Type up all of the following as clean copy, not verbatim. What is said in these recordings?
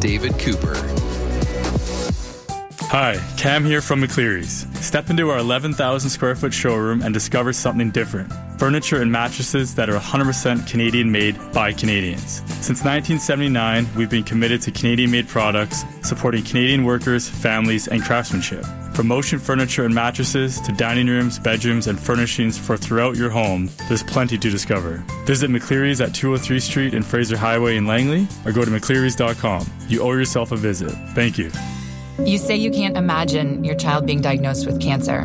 David Cooper. Hi, Cam here from McCleary's. Step into our 11,000 square foot showroom and discover something different. Furniture and mattresses that are 100% Canadian made by Canadians. Since 1979, we've been committed to Canadian made products, supporting Canadian workers, families, and craftsmanship. From motion furniture and mattresses to dining rooms, bedrooms, and furnishings for throughout your home, there's plenty to discover. Visit McCleary's at 203 Street and Fraser Highway in Langley, or go to mcclearys.com. You owe yourself a visit. Thank you. You say you can't imagine your child being diagnosed with cancer,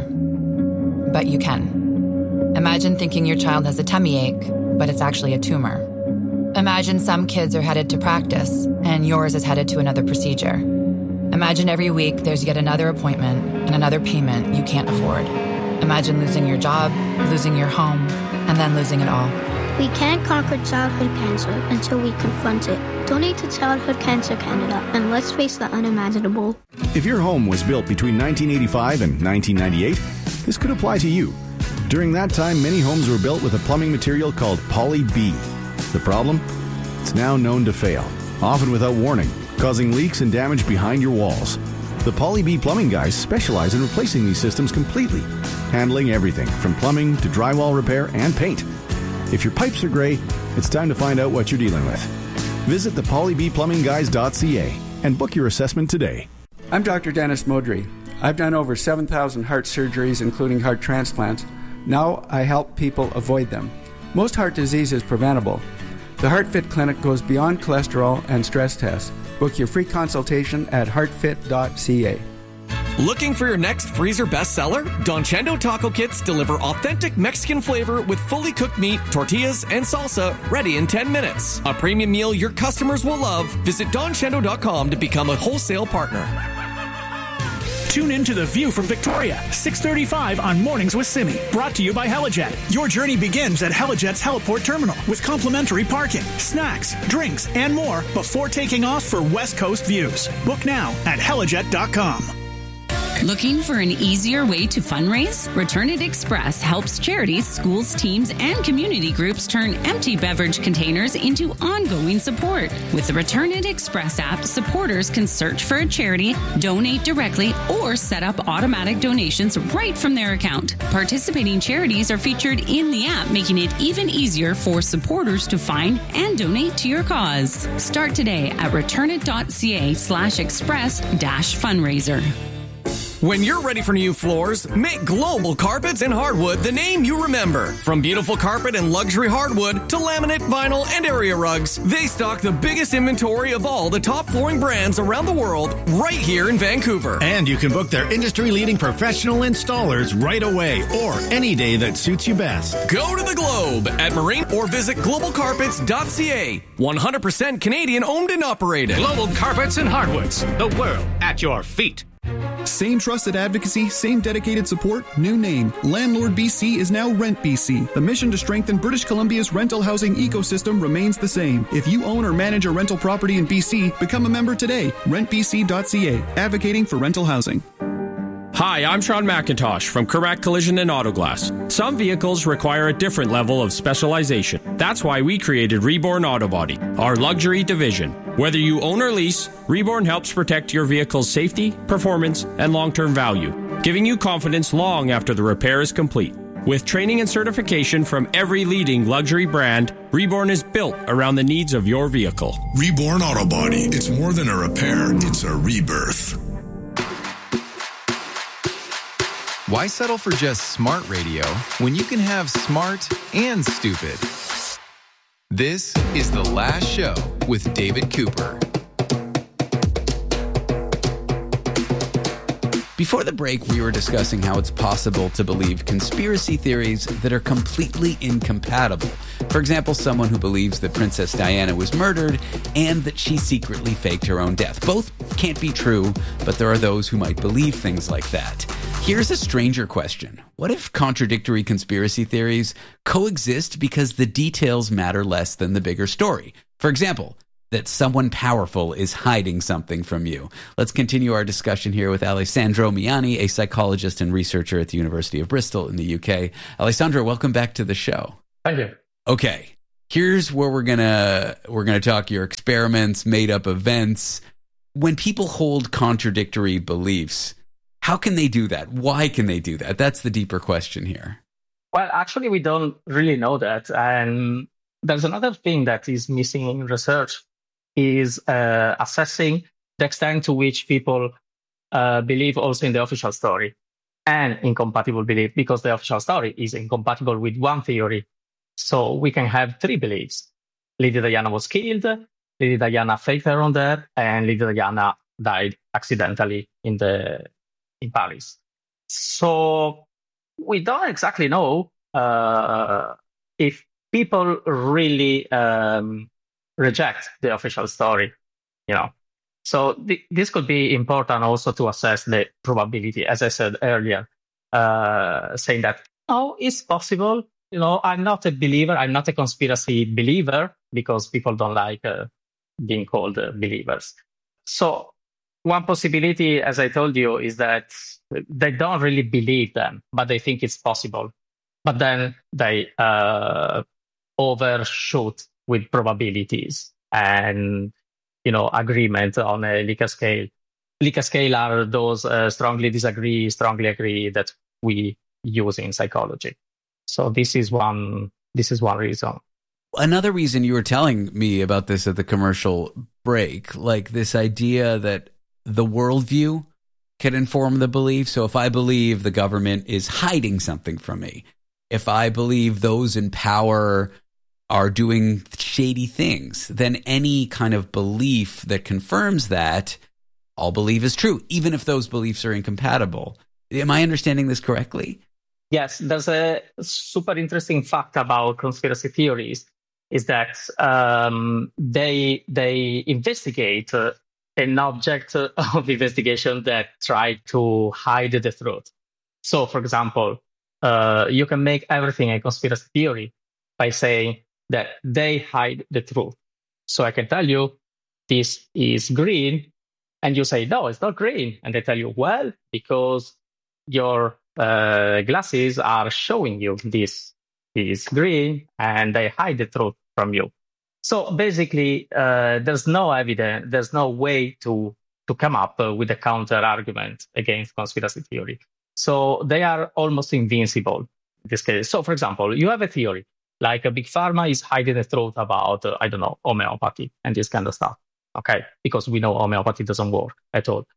but you can. Imagine thinking your child has a tummy ache, but it's actually a tumor. Imagine some kids are headed to practice, and yours is headed to another procedure. Imagine every week there's yet another appointment and another payment you can't afford. Imagine losing your job, losing your home, and then losing it all. We can't conquer childhood cancer until we confront it. Donate to Childhood Cancer Canada, and let's face the unimaginable. If your home was built between 1985 and 1998, this could apply to you. During that time, many homes were built with a plumbing material called Poly B. The problem? It's now known to fail, often without warning, causing leaks and damage behind your walls. The Poly B plumbing guys specialize in replacing these systems completely, handling everything from plumbing to drywall repair and paint. If your pipes are gray, it's time to find out what you're dealing with. Visit thepolybplumbingguys.ca and book your assessment today. I'm Dr. Dennis Modry. I've done over 7,000 heart surgeries, including heart transplants. Now I help people avoid them. Most heart disease is preventable. The HeartFit Clinic goes beyond cholesterol and stress tests. Book your free consultation at heartfit.ca. Looking for your next freezer bestseller? Don Chendo Taco Kits deliver authentic Mexican flavor with fully cooked meat, tortillas, and salsa ready in 10 minutes. A premium meal your customers will love. Visit donchendo.com to become a wholesale partner. Tune in to The View from Victoria, 6:35 on Mornings with Simi. Brought to you by Helijet. Your journey begins at Helijet's Heliport Terminal with complimentary parking, snacks, drinks, and more before taking off for West Coast views. Book now at helijet.com. Looking for an easier way to fundraise? Return It Express helps charities, schools, teams, and community groups turn empty beverage containers into ongoing support. With the Return It Express app, supporters can search for a charity, donate directly, or set up automatic donations right from their account. Participating charities are featured in the app, making it even easier for supporters to find and donate to your cause. Start today at returnit.ca/express-fundraiser. When you're ready for new floors, make Global Carpets and Hardwood the name you remember. From beautiful carpet and luxury hardwood to laminate, vinyl, and area rugs, they stock the biggest inventory of all the top flooring brands around the world right here in Vancouver. And you can book their industry-leading professional installers right away or any day that suits you best. Go to the Globe at Marine or visit globalcarpets.ca. 100% Canadian owned and operated. Global Carpets and Hardwoods, the world at your feet. Same trusted advocacy, same dedicated support, new name. Landlord BC is now Rent BC. The mission to strengthen British Columbia's rental housing ecosystem remains the same. If you own or manage a rental property in BC, become a member today. rentbc.ca, advocating for rental housing. Hi, I'm Sean McIntosh from Correct Collision and Auto Glass. Some vehicles require a different level of specialization. That's why we created Reborn Auto Body, our luxury division. Whether you own or lease, Reborn helps protect your vehicle's safety, performance, and long-term value, giving you confidence long after the repair is complete. With training and certification from every leading luxury brand, Reborn is built around the needs of your vehicle. Reborn Auto Body. It's more than a repair, it's a rebirth. Why settle for just smart radio when you can have smart and stupid? This is The Last Show with David Cooper. Before the break, we were discussing how it's possible to believe conspiracy theories that are completely incompatible. For example, someone who believes that Princess Diana was murdered and that she secretly faked her own death. Both can't be true, but there are those who might believe things like that. Here's a stranger question. What if contradictory conspiracy theories coexist because the details matter less than the bigger story? For example, that someone powerful is hiding something from you. Let's continue our discussion here with Alessandro Miani, a psychologist and researcher at the University of Bristol in the UK. Alessandro, welcome back to the show. Thank you. Okay, here's where we're gonna talk your experiments, made up events. when people hold contradictory beliefs, how can they do that? Why can they do that? That's the deeper question here. Well, actually, we don't really know that. And there's another thing that is missing in research is assessing the extent to which people believe also in the official story and incompatible belief, because the official story is incompatible with one theory. So we can have three beliefs. Lady Diana was killed, Lady Diana faked her own death, and Lady Diana died accidentally in Paris. So we don't exactly know if people really reject the official story, So this could be important also to assess the probability, as I said earlier, saying that, it's possible. I'm not a believer. I'm not a conspiracy believer, because people don't like being called believers. So one possibility, as I told you, is that they don't really believe them, but they think it's possible. But then they overshoot with probabilities and, agreement on a Likert scale. Likert scale are those strongly disagree, strongly agree that we use in psychology. So this is one reason. Another reason, you were telling me about this at the commercial break, like this idea that the worldview can inform the belief. So if I believe the government is hiding something from me, if I believe those in power are doing shady things, then any kind of belief that confirms that, I'll believe is true, even if those beliefs are incompatible. Am I understanding this correctly? Yes, there's a super interesting fact about conspiracy theories, is that they investigate an object of investigation that try to hide the truth. So, for example, you can make everything a conspiracy theory by saying that they hide the truth. So I can tell you, this is green, and you say, no, it's not green. And they tell you, well, because your glasses are showing you this is green, and they hide the truth from you. So basically, there's no evidence, there's no way to come up with a counter argument against conspiracy theory. So they are almost invincible in this case. So, for example, you have a theory like a big pharma is hiding the truth about, homeopathy and this kind of stuff. Okay, because we know homeopathy doesn't work at all.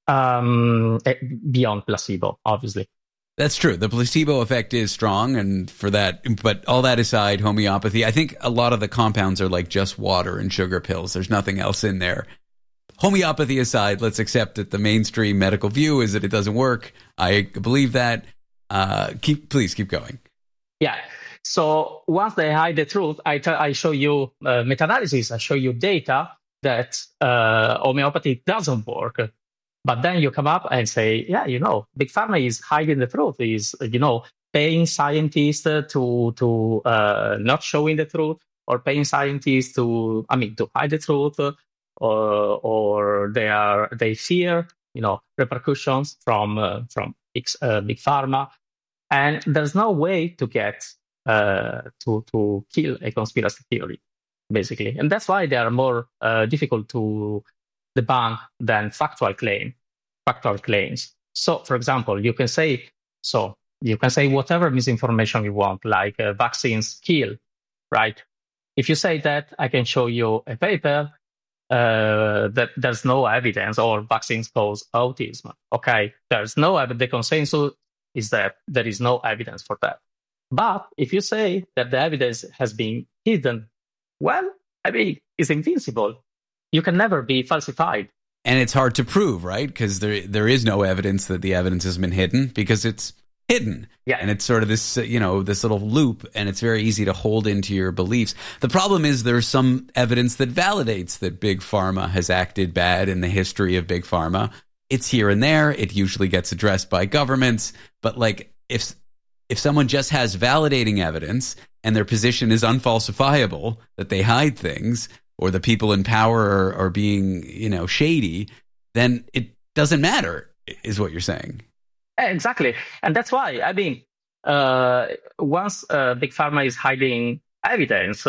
Beyond placebo, obviously. That's true. The placebo effect is strong, and for that, but all that aside, homeopathy, I think a lot of the compounds are like just water and sugar pills. There's nothing else in there. Homeopathy aside, let's accept that the mainstream medical view is that it doesn't work. I believe that. Please keep going. Yeah. So once they hide the truth, I show you meta-analysis. I show you data that homeopathy doesn't work. But then you come up and say, Big Pharma is hiding the truth, is, paying scientists to not showing the truth, or paying scientists to hide the truth, or they fear, repercussions from Big Pharma. And there's no way to get to kill a conspiracy theory, basically. And that's why they are more difficult to debunk than factual claims. So, for example, you can say whatever misinformation you want, like vaccines kill, right? If you say that, I can show you a paper that there's no evidence, or vaccines cause autism. Okay, there's no evidence. The consensus is that there is no evidence for that. But if you say that the evidence has been hidden, well, it's invincible. You can never be falsified. And it's hard to prove, right? Because there is no evidence that the evidence has been hidden, because it's hidden. Yeah. And it's sort of this, this little loop, and it's very easy to hold into your beliefs. The problem is there's some evidence that validates that Big Pharma has acted bad in the history of Big Pharma. It's here and there. It usually gets addressed by governments. But if someone just has validating evidence and their position is unfalsifiable, that they hide things, or the people in power are being, shady, then it doesn't matter, is what you're saying. Exactly. And that's why, once Big Pharma is hiding evidence,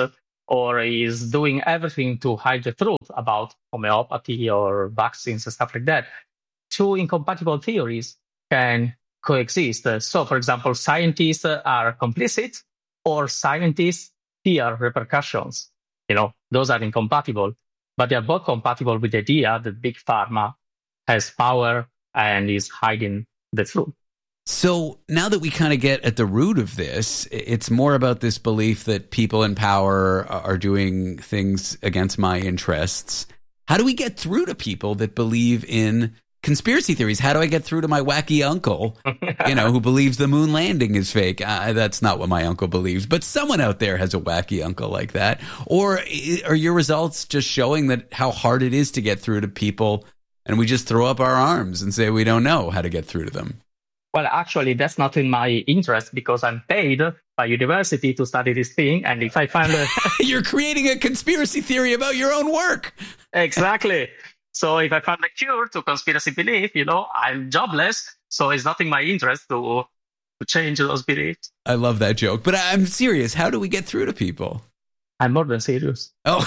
or is doing everything to hide the truth about homeopathy or vaccines and stuff like that, two incompatible theories can coexist. So, for example, scientists are complicit or scientists fear repercussions. Those are incompatible, but they are both compatible with the idea that Big Pharma has power and is hiding the truth. So now that we kind of get at the root of this, it's more about this belief that people in power are doing things against my interests. How do we get through to people that believe in conspiracy theories? How do I get through to my wacky uncle, who believes the moon landing is fake? That's not what my uncle believes, but someone out there has a wacky uncle like that. Or are your results just showing that how hard it is to get through to people, and we just throw up our arms and say we don't know how to get through to them? Well, actually, that's not in my interest because I'm paid by university to study this thing. And if I find You're creating a conspiracy theory about your own work. Exactly. So if I find a cure to conspiracy belief, I'm jobless. So it's not in my interest to change those beliefs. I love that joke. But I'm serious. How do we get through to people? I'm more than serious. Oh.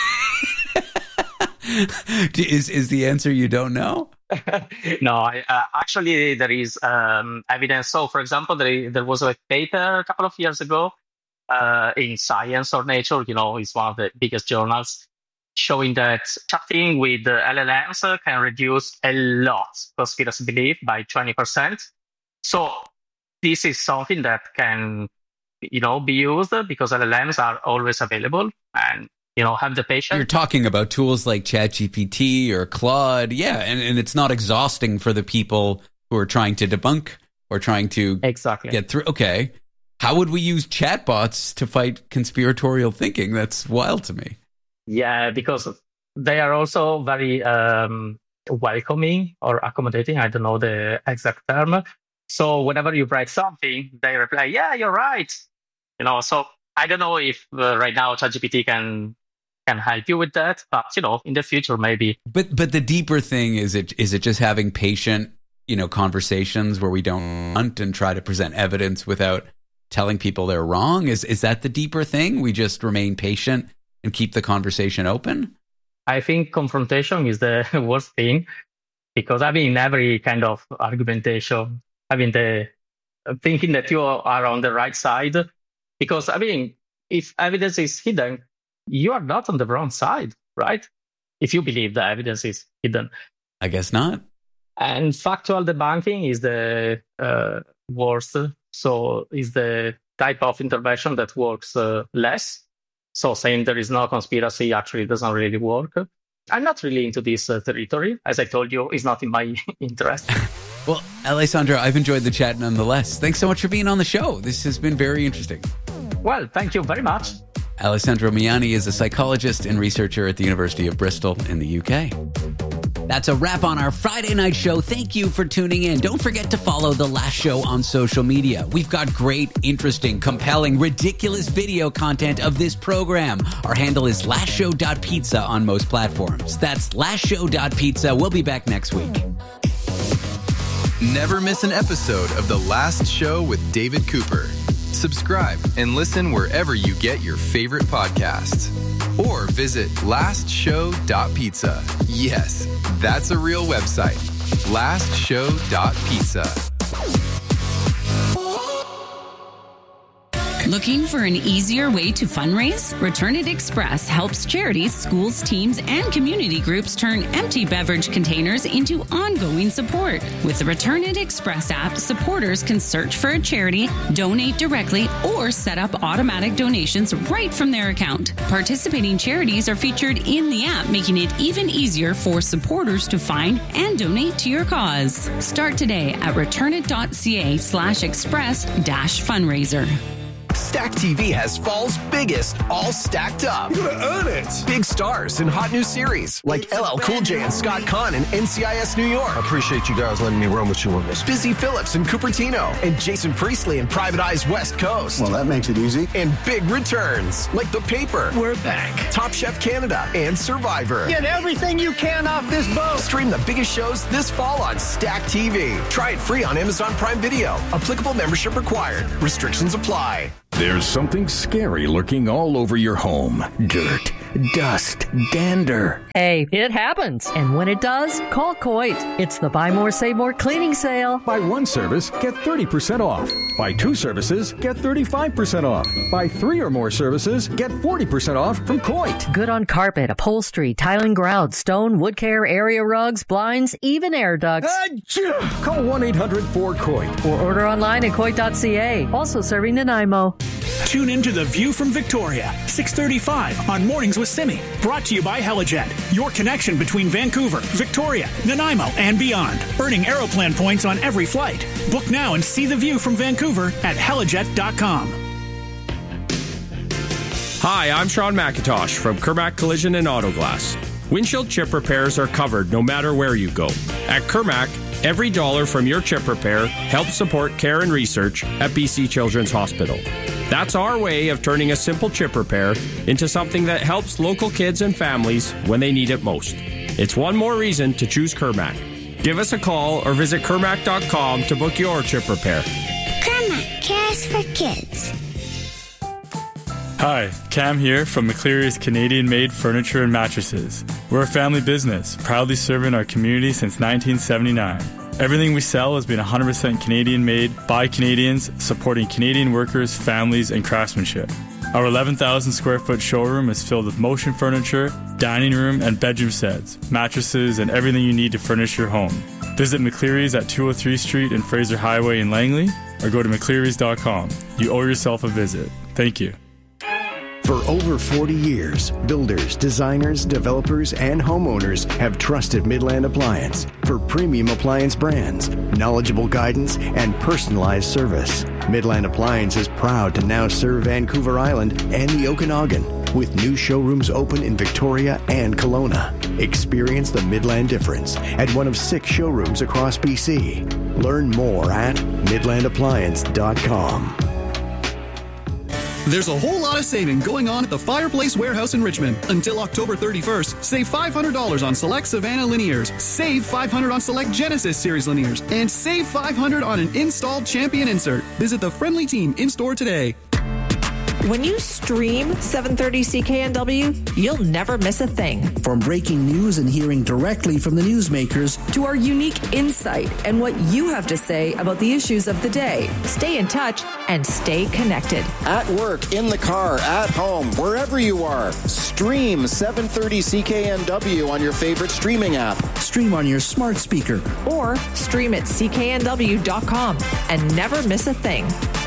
Is the answer you don't know? No, actually there is evidence. So, for example, there was a paper a couple of years ago in Science or Nature, it's one of the biggest journals, showing that chatting with LLMs can reduce a lot conspiracy belief by 20%. So this is something that can, be used because LLMs are always available and have the patience. You're talking about tools like ChatGPT or Claude. Yeah, and it's not exhausting for the people who are trying to debunk or trying to get through. Okay. How would we use chatbots to fight conspiratorial thinking? That's wild to me. Yeah, because they are also very welcoming or accommodating. I don't know the exact term. So whenever you write something, they reply, yeah, you're right. So I don't know if right now ChatGPT can help you with that, but in the future maybe. But the deeper thing is it just having patient conversations where we don't hunt and try to present evidence without telling people they're wrong? Is that the deeper thing? We just remain patient and keep the conversation open? I think confrontation is the worst thing because in every kind of argumentation, thinking that you are on the right side. Because, if evidence is hidden, you are not on the wrong side, right? If you believe the evidence is hidden. I guess not. And factual debunking is the worst. So is the type of intervention that works less. So saying there is no conspiracy actually doesn't really work. I'm not really into this territory. As I told you, it's not in my interest. Well, Alessandro, I've enjoyed the chat nonetheless. Thanks so much for being on the show. This has been very interesting. Well, thank you very much. Alessandro Miani is a psychologist and researcher at the University of Bristol in the UK. That's a wrap on our Friday night show. Thank you for tuning in. Don't forget to follow The Last Show on social media. We've got great, interesting, compelling, ridiculous video content of this program. Our handle is lastshow.pizza on most platforms. That's lastshow.pizza. We'll be back next week. Never miss an episode of The Last Show with David Cooper. Subscribe and listen wherever you get your favorite podcasts. Or visit lastshow.pizza. Yes, that's a real website. lastshow.pizza. Looking for an easier way to fundraise? Return It Express helps charities, schools, teams, and community groups turn empty beverage containers into ongoing support. With the Return It Express app, supporters can search for a charity, donate directly, or set up automatic donations right from their account. Participating charities are featured in the app, making it even easier for supporters to find and donate to your cause. Start today at returnit.ca/express-fundraiser. Stack TV has fall's biggest, all stacked up. You're gonna earn it. Big stars and hot new series like LL Cool J and Scott Conn in NCIS New York. I appreciate you guys letting me run with you on this. Busy Phillips and Cupertino and Jason Priestley in Private Eyes West Coast. Well, that makes it easy. And big returns like The Paper. We're back. Top Chef Canada and Survivor. Get everything you can off this boat. Stream the biggest shows this fall on Stack TV. Try it free on Amazon Prime Video. Applicable membership required. Restrictions apply. There's something scary lurking all over your home. Dirt, dust, dander. Hey, it happens. And when it does, call Coit. It's the Buy More, Save More cleaning sale. Buy one service, get 30% off. Buy two services, get 35% off. Buy 3 or more services, get 40% off from Coit. Good on carpet, upholstery, tiling, grout, stone, wood care, area rugs, blinds, even air ducts. Call 1-800-4COIT. Or order online at Coit.ca. Also serving Nanaimo. Tune in to The View from Victoria, 6:35 on Mornings with Simi. Brought to you by Helijet, your connection between Vancouver, Victoria, Nanaimo, and beyond. Earning Aeroplan points on every flight. Book now and see the view from Vancouver at helijet.com. Hi, I'm Sean McIntosh from Kermac Collision and Auto Glass. Windshield chip repairs are covered no matter where you go. At Kermac, every dollar from your chip repair helps support care and research at BC Children's Hospital. That's our way of turning a simple chip repair into something that helps local kids and families when they need it most. It's one more reason to choose Kermac. Give us a call or visit Kermac.com to book your chip repair. Kermac cares for kids. Hi, Cam here from McCleary's Canadian-made furniture and mattresses. We're a family business, proudly serving our community since 1979. Everything we sell has been 100% Canadian-made by Canadians, supporting Canadian workers, families, and craftsmanship. Our 11,000 square foot showroom is filled with motion furniture, dining room, and bedroom sets, mattresses, and everything you need to furnish your home. Visit McCleary's at 203 Street and Fraser Highway in Langley, or go to mcclearys.com. You owe yourself a visit. Thank you. For over 40 years, builders, designers, developers, and homeowners have trusted Midland Appliance for premium appliance brands, knowledgeable guidance, and personalized service. Midland Appliance is proud to now serve Vancouver Island and the Okanagan, with new showrooms open in Victoria and Kelowna. Experience the Midland difference at one of 6 showrooms across BC. Learn more at midlandappliance.com. There's a whole lot of saving going on at the Fireplace Warehouse in Richmond. Until October 31st, save $500 on select Savannah linears, save $500 on select Genesis series linears, and save $500 on an installed Champion insert. Visit the friendly team in-store today. When you stream 730 CKNW, you'll never miss a thing. From breaking news and hearing directly from the newsmakers to our unique insight and what you have to say about the issues of the day. Stay in touch and stay connected. At work, in the car, at home, wherever you are, stream 730 CKNW on your favorite streaming app. Stream on your smart speaker. Or stream at cknw.com and never miss a thing.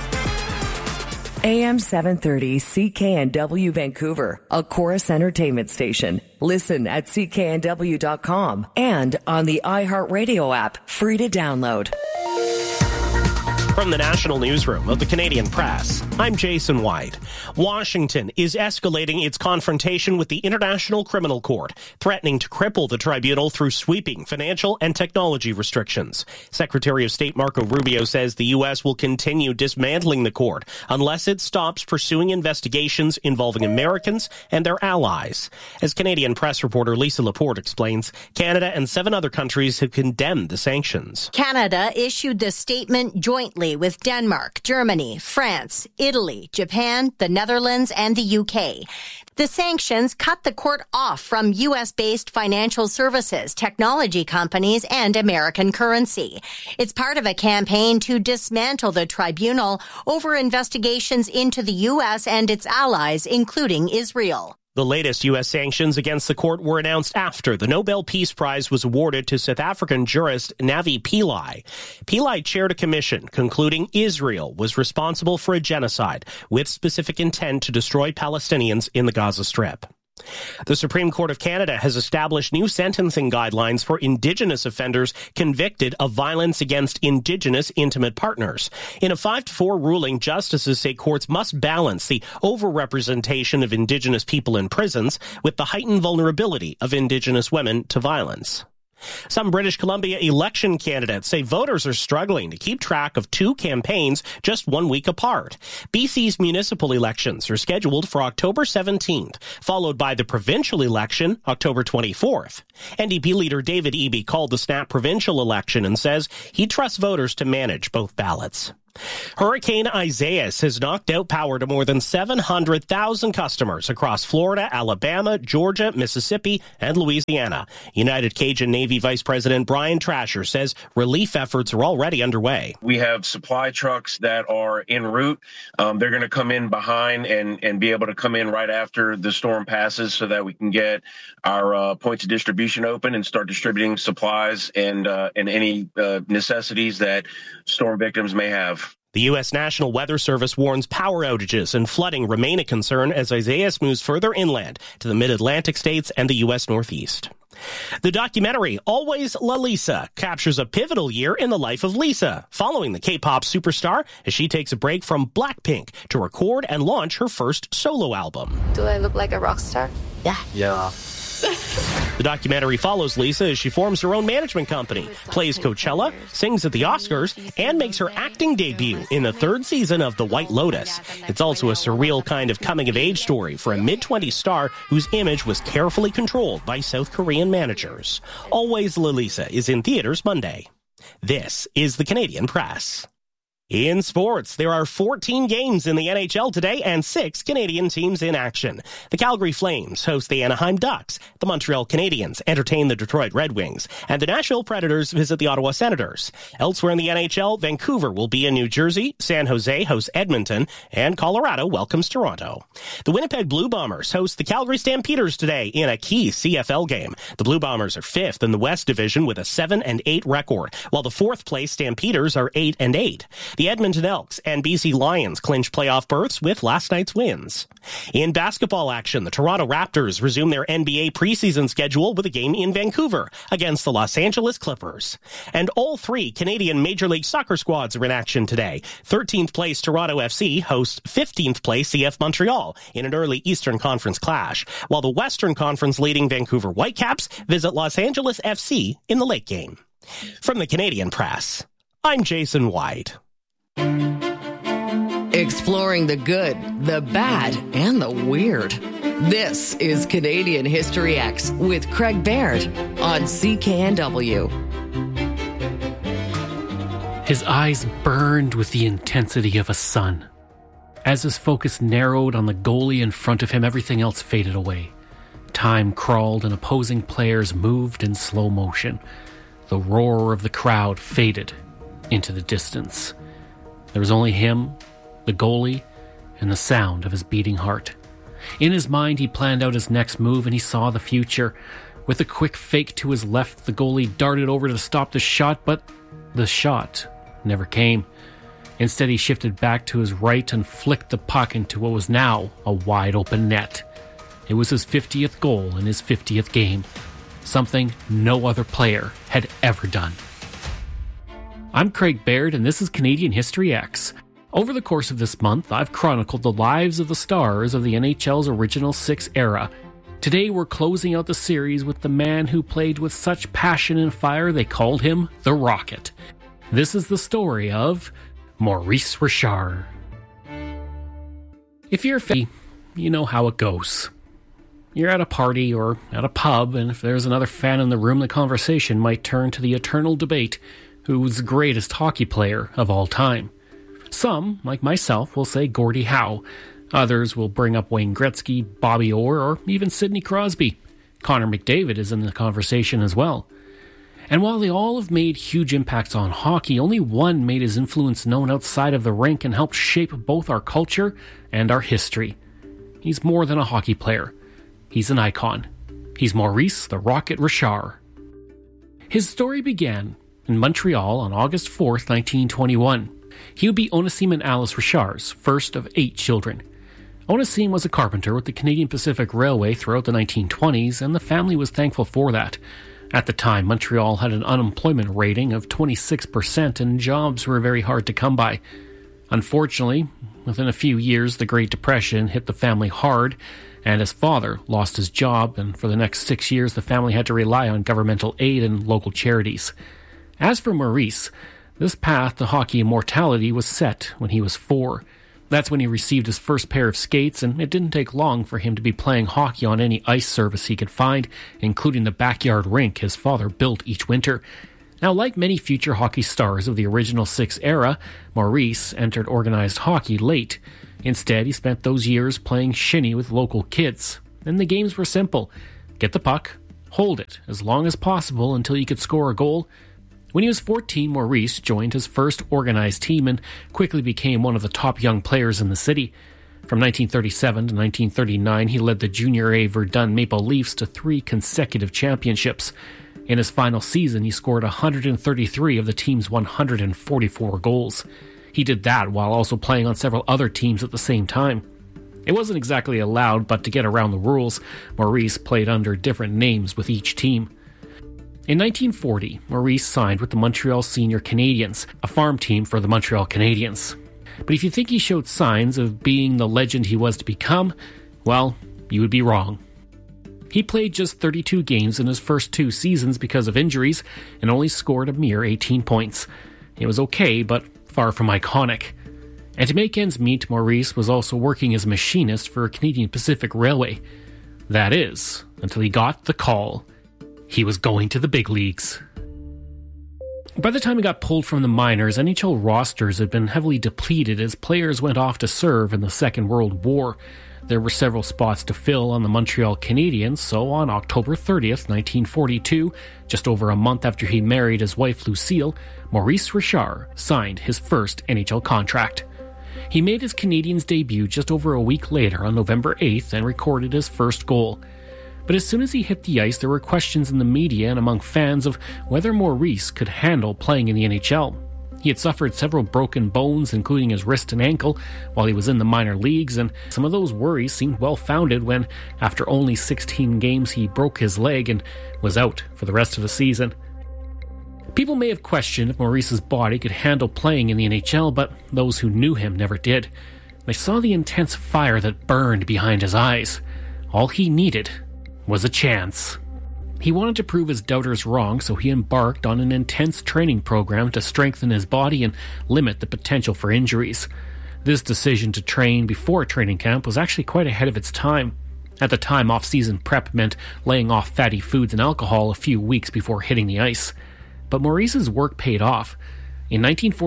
AM 730 CKNW Vancouver, a Chorus Entertainment station. Listen at cknw.com and on the iHeartRadio app, free to download. From the National Newsroom of the Canadian Press, I'm Jason White. Washington is escalating its confrontation with the International Criminal Court, threatening to cripple the tribunal through sweeping financial and technology restrictions. Secretary of State Marco Rubio says the U.S. will continue dismantling the court unless it stops pursuing investigations involving Americans and their allies. As Canadian Press reporter Lisa Laporte explains, Canada and 7 other countries have condemned the sanctions. Canada issued the statement jointly with Denmark, Germany, France, Italy, Japan, the Netherlands, and the UK. The sanctions cut the court off from U.S.-based financial services, technology companies, and American currency. It's part of a campaign to dismantle the tribunal over investigations into the U.S. and its allies, including Israel. The latest U.S. sanctions against the court were announced after the Nobel Peace Prize was awarded to South African jurist Navi Pillay. Pillay chaired a commission concluding Israel was responsible for a genocide with specific intent to destroy Palestinians in the Gaza Strip. The Supreme Court of Canada has established new sentencing guidelines for Indigenous offenders convicted of violence against Indigenous intimate partners. In a 5-4 ruling, justices say courts must balance the overrepresentation of Indigenous people in prisons with the heightened vulnerability of Indigenous women to violence. Some British Columbia election candidates say voters are struggling to keep track of 2 campaigns just 1 week apart. BC's municipal elections are scheduled for October 17th, followed by the provincial election October 24th. NDP leader David Eby called the snap provincial election and says he trusts voters to manage both ballots. Hurricane Isaias has knocked out power to more than 700,000 customers across Florida, Alabama, Georgia, Mississippi, and Louisiana. United Cajun Navy Vice President Brian Trasher says relief efforts are already underway. We have supply trucks that are en route. They're going to come in behind and be able to come in right after the storm passes so that we can get our points of distribution open and start distributing supplies and any necessities that storm victims may have. The U.S. National Weather Service warns power outages and flooding remain a concern as Isaias moves further inland to the mid-Atlantic states and the U.S. Northeast. The documentary Always Lalisa captures a pivotal year in the life of Lisa, following the K-pop superstar as she takes a break from Blackpink to record and launch her first solo album. Do I look like a rock star? Yeah. The documentary follows Lisa as she forms her own management company, plays Coachella, sings at the Oscars, and makes her acting debut in the third season of The White Lotus. It's also a surreal kind of coming-of-age story for a mid-20s star whose image was carefully controlled by South Korean managers. Always Lalisa is in theaters Monday. This is the Canadian Press. In sports, there are 14 games in the NHL today and 6 Canadian teams in action. The Calgary Flames host the Anaheim Ducks, the Montreal Canadiens entertain the Detroit Red Wings, and the Nashville Predators visit the Ottawa Senators. Elsewhere in the NHL, Vancouver will be in New Jersey, San Jose hosts Edmonton, and Colorado welcomes Toronto. The Winnipeg Blue Bombers host the Calgary Stampeders today in a key CFL game. The Blue Bombers are 5th in the West Division with a 7-8 record, while the 4th-place Stampeders are 8-8. The Edmonton Elks and BC Lions clinch playoff berths with last night's wins. In basketball action, the Toronto Raptors resume their NBA preseason schedule with a game in Vancouver against the Los Angeles Clippers. And all 3 Canadian Major League Soccer squads are in action today. 13th place Toronto FC hosts 15th place CF Montreal in an early Eastern Conference clash, while the Western Conference leading Vancouver Whitecaps visit Los Angeles FC in the late game. From the Canadian Press, I'm Jason White. Exploring the good, the bad, and the weird. This is Canadian History X with Craig Baird on CKNW. His eyes burned with the intensity of a sun. As his focus narrowed on the goalie in front of him, everything else faded away. Time crawled and opposing players moved in slow motion. The roar of the crowd faded into the distance. There was only him, the goalie, and the sound of his beating heart. In his mind, he planned out his next move, and he saw the future. With a quick fake to his left, the goalie darted over to stop the shot, but the shot never came. Instead, he shifted back to his right and flicked the puck into what was now a wide-open net. It was his 50th goal in his 50th game, something no other player had ever done. I'm Craig Baird, and this is Canadian History X. Over the course of this month, I've chronicled the lives of the stars of the NHL's original 6 era. Today, we're closing out the series with the man who played with such passion and fire they called him the Rocket. This is the story of Maurice Richard. If you're a fan, you know how it goes. You're at a party or at a pub, and if there's another fan in the room, the conversation might turn to the eternal debate: who's the greatest hockey player of all time? Some, like myself, will say Gordie Howe. Others will bring up Wayne Gretzky, Bobby Orr, or even Sidney Crosby. Connor McDavid is in the conversation as well. And while they all have made huge impacts on hockey, only one made his influence known outside of the rink and helped shape both our culture and our history. He's more than a hockey player. He's an icon. He's Maurice the Rocket Richard. His story began in Montreal on August 4th, 1921. He would be Onésime and Alice Richard's first of 8 children. Onésime was a carpenter with the Canadian Pacific Railway throughout the 1920s, and the family was thankful for that. At the time, Montreal had an unemployment rating of 26%, and jobs were very hard to come by. Unfortunately, within a few years, the Great Depression hit the family hard, and his father lost his job, and for the next 6 years, the family had to rely on governmental aid and local charities. As for Maurice, this path to hockey immortality was set when he was 4. That's when he received his first pair of skates, and it didn't take long for him to be playing hockey on any ice surface he could find, including the backyard rink his father built each winter. Now, like many future hockey stars of the original six era, Maurice entered organized hockey late. Instead, he spent those years playing shinny with local kids. And the games were simple. Get the puck, hold it as long as possible until you could score a goal. When he was 14, Maurice joined his first organized team and quickly became one of the top young players in the city. From 1937 to 1939, he led the Junior A Verdun Maple Leafs to 3 consecutive championships. In his final season, he scored 133 of the team's 144 goals. He did that while also playing on several other teams at the same time. It wasn't exactly allowed, but to get around the rules, Maurice played under different names with each team. In 1940, Maurice signed with the Montreal Senior Canadiens, a farm team for the Montreal Canadiens. But if you think he showed signs of being the legend he was to become, well, you would be wrong. He played just 32 games in his first 2 seasons because of injuries and only scored a mere 18 points. It was okay, but far from iconic. And to make ends meet, Maurice was also working as a machinist for Canadian Pacific Railway. That is, until he got the call. He was going to the big leagues. By the time he got pulled from the minors, NHL rosters had been heavily depleted as players went off to serve in the Second World War. There were several spots to fill on the Montreal Canadiens, so on October 30th, 1942, just over a month after he married his wife Lucille, Maurice Richard signed his first NHL contract. He made his Canadiens debut just over a week later on November 8th and recorded his first goal. But as soon as he hit the ice, there were questions in the media and among fans of whether Maurice could handle playing in the NHL. He had suffered several broken bones, including his wrist and ankle, while he was in the minor leagues, and some of those worries seemed well-founded when, after only 16 games, he broke his leg and was out for the rest of the season. People may have questioned if Maurice's body could handle playing in the NHL, but those who knew him never did. They saw the intense fire that burned behind his eyes. All he needed was a chance. He wanted to prove his doubters wrong, so he embarked on an intense training program to strengthen his body and limit the potential for injuries. This decision to train before training camp was actually quite ahead of its time. At the time, off-season prep meant laying off fatty foods and alcohol a few weeks before hitting the ice. But Maurice's work paid off. In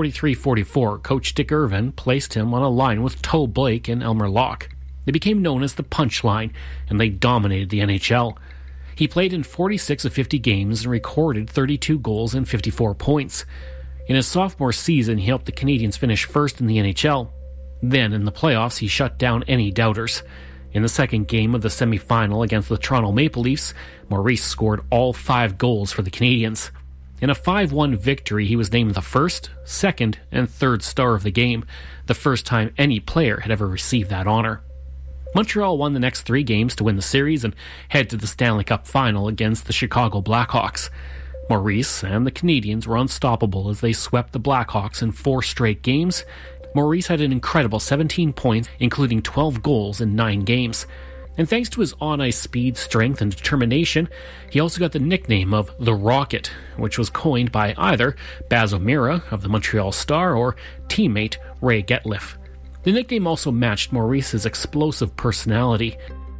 1943-44, coach Dick Irvin placed him on a line with Toe Blake and Elmer Locke. They became known as the Punch Line, and they dominated the NHL. He played in 46 of 50 games and recorded 32 goals and 54 points. In his sophomore season, he helped the Canadiens finish first in the NHL. Then, in the playoffs, he shut down any doubters. In the second game of the semi-final against the Toronto Maple Leafs, Maurice scored all 5 goals for the Canadiens. In a 5-1 victory, he was named the first, second, and third star of the game, the first time any player had ever received that honor. Montreal won the next 3 games to win the series and head to the Stanley Cup final against the Chicago Blackhawks. Maurice and the Canadiens were unstoppable as they swept the Blackhawks in 4 straight games. Maurice had an incredible 17 points, including 12 goals in 9 games. And thanks to his on-ice speed, strength, and determination, he also got the nickname of the Rocket, which was coined by either Baz O'Meara of the Montreal Star or teammate Ray Getliff. The nickname also matched Maurice's explosive personality.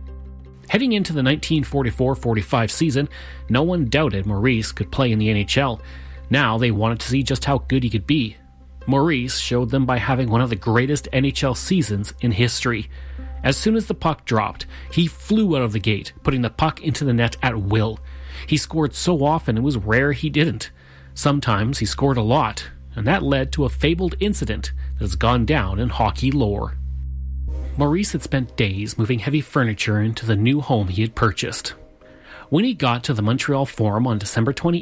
Heading into the 1944-45 season, no one doubted Maurice could play in the NHL. Now they wanted to see just how good he could be. Maurice showed them by having one of the greatest NHL seasons in history. As soon as the puck dropped, he flew out of the gate, putting the puck into the net at will. He scored so often it was rare he didn't. Sometimes he scored a lot, and that led to a fabled incident that has gone down in hockey lore. Maurice had spent days moving heavy furniture into the new home he had purchased. When he got to the Montreal Forum on December 28,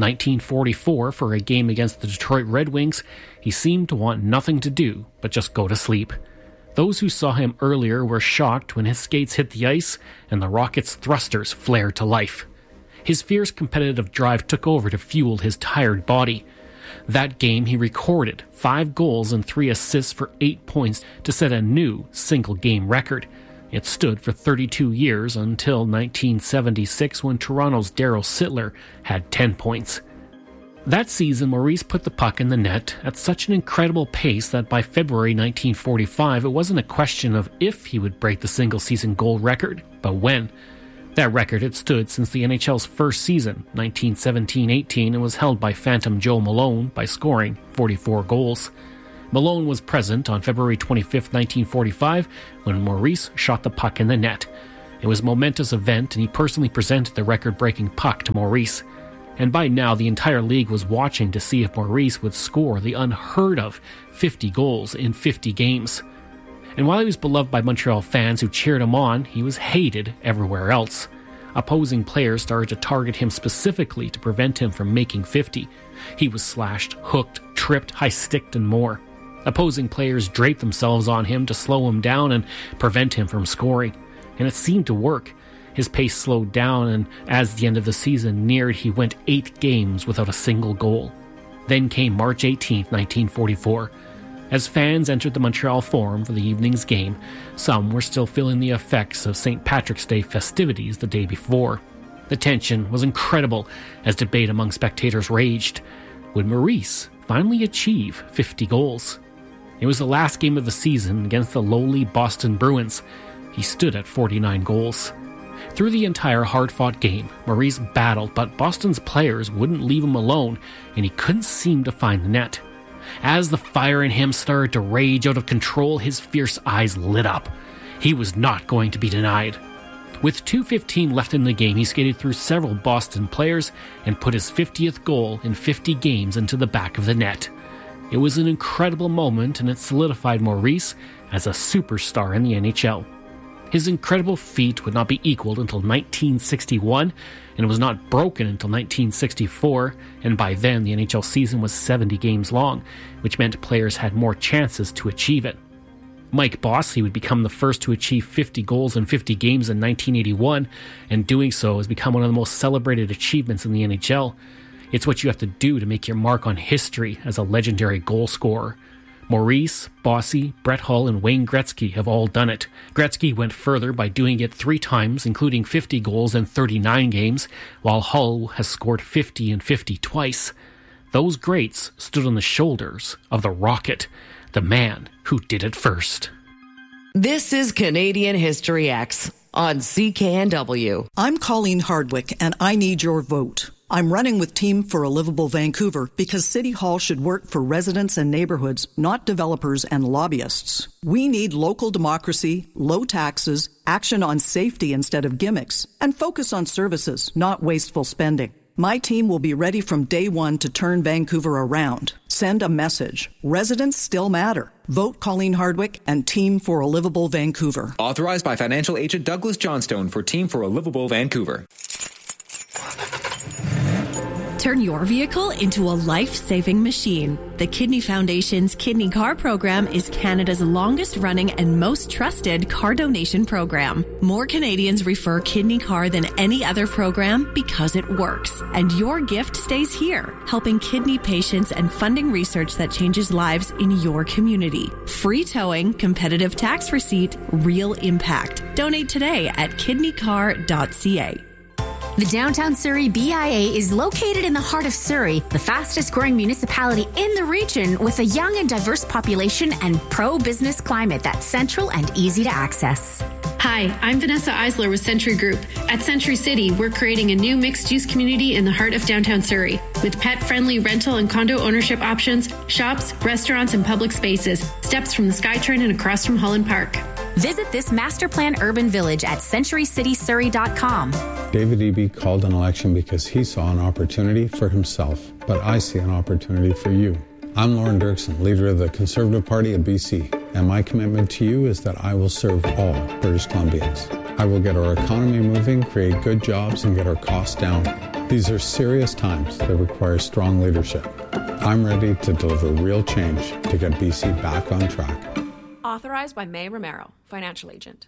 1944 for a game against the Detroit Red Wings, he seemed to want nothing to do but just go to sleep. Those who saw him earlier were shocked when his skates hit the ice and the Rocket's thrusters flared to life. His fierce competitive drive took over to fuel his tired body. That game he recorded 5 goals and 3 assists for 8 points to set a new single-game record. It stood for 32 years until 1976 when Toronto's Darryl Sittler had 10 points. That season, Maurice put the puck in the net at such an incredible pace that by February 1945, it wasn't a question of if he would break the single-season goal record, but when. That record had stood since the NHL's first season, 1917-18, and was held by Phantom Joe Malone by scoring 44 goals. Malone was present on February 25, 1945, when Maurice shot the puck in the net. It was a momentous event, and he personally presented the record-breaking puck to Maurice. And by now, the entire league was watching to see if Maurice would score the unheard-of 50 goals in 50 games. And while he was beloved by Montreal fans who cheered him on, he was hated everywhere else. Opposing players started to target him specifically to prevent him from making 50. He was slashed, hooked, tripped, high-sticked, and more. Opposing players draped themselves on him to slow him down and prevent him from scoring. And it seemed to work. His pace slowed down, and as the end of the season neared, he went 8 games without a single goal. Then came March 18, 1944. As fans entered the Montreal Forum for the evening's game, some were still feeling the effects of St. Patrick's Day festivities the day before. The tension was incredible as debate among spectators raged. Would Maurice finally achieve 50 goals? It was the last game of the season against the lowly Boston Bruins. He stood at 49 goals. Through the entire hard-fought game, Maurice battled, but Boston's players wouldn't leave him alone, and he couldn't seem to find the net. As the fire in him started to rage out of control, his fierce eyes lit up. He was not going to be denied. With 2:15 left in the game, he skated through several Boston players and put his 50th goal in 50 games into the back of the net. It was an incredible moment, and it solidified Maurice as a superstar in the NHL. His incredible feat would not be equaled until 1961, and it was not broken until 1964, and by then the NHL season was 70 games long, which meant players had more chances to achieve it. Mike Bossy would become the first to achieve 50 goals in 50 games in 1981, and doing so has become one of the most celebrated achievements in the NHL. It's what you have to do to make your mark on history as a legendary goal scorer. Maurice, Bossy, Brett Hull, and Wayne Gretzky have all done it. Gretzky went further by doing it 3 times, including 50 goals in 39 games, while Hull has scored 50 and 50 twice. Those greats stood on the shoulders of the Rocket, the man who did it first. This is Canadian History X on CKNW. I'm Colleen Hardwick, and I need your vote. I'm running with Team for a Livable Vancouver because City Hall should work for residents and neighborhoods, not developers and lobbyists. We need local democracy, low taxes, action on safety instead of gimmicks, and focus on services, not wasteful spending. My team will be ready from day one to turn Vancouver around. Send a message. Residents still matter. Vote Colleen Hardwick and Team for a Livable Vancouver. Authorized by financial agent Douglas Johnstone for Team for a Livable Vancouver. Turn your vehicle into a life-saving machine. The Kidney Foundation's Kidney Car program is Canada's longest-running and most trusted car donation program. More Canadians refer Kidney Car than any other program because it works. And your gift stays here, helping kidney patients and funding research that changes lives in your community. Free towing, competitive tax receipt, real impact. Donate today at kidneycar.ca. The Downtown Surrey BIA is located in the heart of Surrey, the fastest growing municipality in the region with a young and diverse population and pro-business climate that's central and easy to access. Hi, I'm Vanessa Eisler with Century Group. At Century City, we're creating a new mixed-use community in the heart of downtown Surrey with pet-friendly rental and condo ownership options, shops, restaurants, and public spaces, steps from the SkyTrain and across from Holland Park. Visit this master plan urban village at centurycitysurrey.com. David Eby called an election because he saw an opportunity for himself, but I see an opportunity for you. I'm Lauren Dirksen, leader of the Conservative Party of BC, and my commitment to you is that I will serve all British Columbians. I will get our economy moving, create good jobs, and get our costs down. These are serious times that require strong leadership. I'm ready to deliver real change to get BC back on track. Authorized by May Romero, Financial Agent,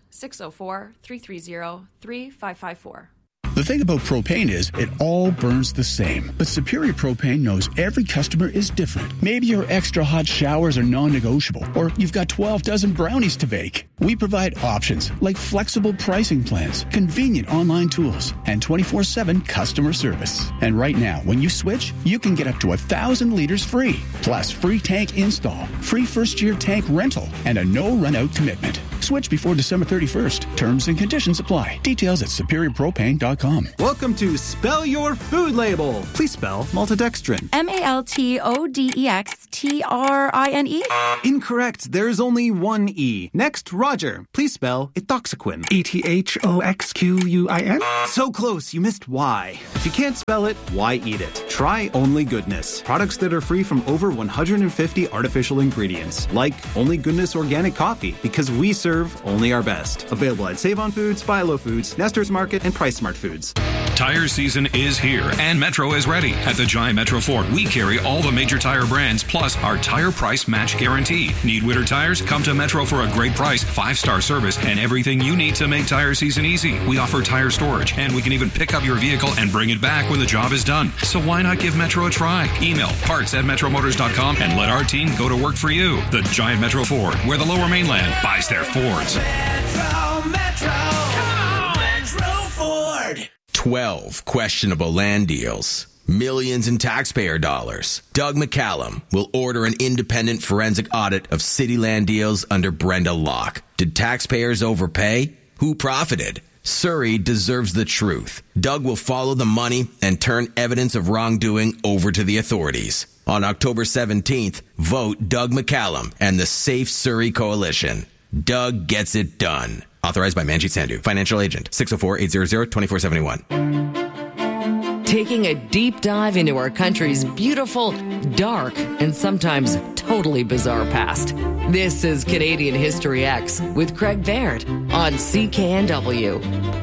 604-330-3554. The thing about propane is it all burns the same. But Superior Propane knows every customer is different. Maybe your extra hot showers are non-negotiable, or you've got 12 dozen brownies to bake. We provide options like flexible pricing plans, convenient online tools, and 24/7 customer service. And right now, when you switch, you can get up to 1,000 liters free, plus free tank install, free first-year tank rental, and a no-run-out commitment. Switch before December 31st. Terms and conditions apply. Details at superiorpropane.com. Welcome to Spell Your Food Label. Please spell maltodextrin. MALTODEXTRINE? Incorrect. There's only one E. Next, Roger. Please spell ethoxyquin. ETHOXQUIN? So close, you missed Y. If you can't spell it, why eat it? Try Only Goodness. Products that are free from over 150 artificial ingredients. Like Only Goodness Organic Coffee, because we serve only our best. Available at Save On Foods, Buy Low Foods, Nestor's Market, and Price Smart Foods. Tire season is here, and Metro is ready. At the Giant Metro Ford, we carry all the major tire brands, plus our tire price match guarantee. Need winter tires? Come to Metro for a great price, 5-star service, and everything you need to make tire season easy. We offer tire storage, and we can even pick up your vehicle and bring it back when the job is done. So why not give Metro a try? Email parts@metromotors.com and let our team go to work for you. The Giant Metro Ford, where the Lower Mainland buys their Fords. Metro, come on, Metro Ford. 12 questionable land deals. Millions in taxpayer dollars. Doug McCallum will order an independent forensic audit of city land deals under Brenda Locke. Did taxpayers overpay? Who profited? Surrey deserves the truth. Doug will follow the money and turn evidence of wrongdoing over to the authorities. On October 17th, vote Doug McCallum and the Safe Surrey Coalition. Doug gets it done. Authorized by Manjit Sandhu, financial agent, 604-800-2471. Taking a deep dive into our country's beautiful, dark, and sometimes totally bizarre past. This is Canadian History X with Craig Baird on CKNW.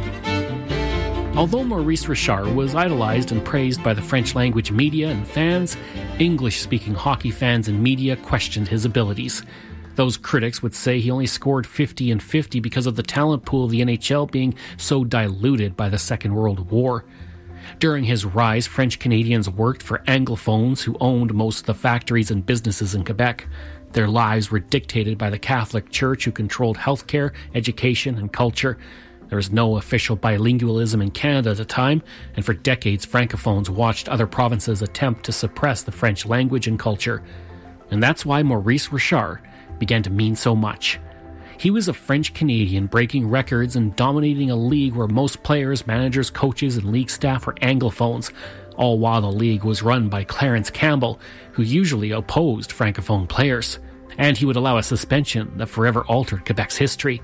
Although Maurice Richard was idolized and praised by the French-language media and fans, English-speaking hockey fans and media questioned his abilities. Those critics would say he only scored 50 and 50 because of the talent pool of the NHL being so diluted by the Second World War. During his rise, French Canadians worked for Anglophones who owned most of the factories and businesses in Quebec. Their lives were dictated by the Catholic Church, who controlled healthcare, education, and culture. There was no official bilingualism in Canada at the time, and for decades Francophones watched other provinces attempt to suppress the French language and culture. And that's why Maurice Richard began to mean so much. He was a French Canadian breaking records and dominating a league where most players, managers, coaches, and league staff were Anglophones, all while the league was run by Clarence Campbell, who usually opposed Francophone players. And he would allow a suspension that forever altered Quebec's history.